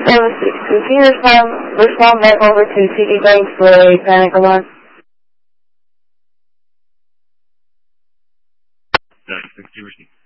Could you respond back over to CD Banks for a panic alarm? Thanks, received.